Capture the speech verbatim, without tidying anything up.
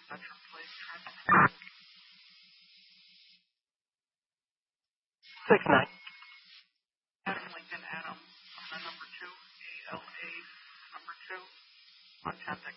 Veteran Place Transit. Six nine. Adam Lincoln Adam, on the number two, A L A number two, on ten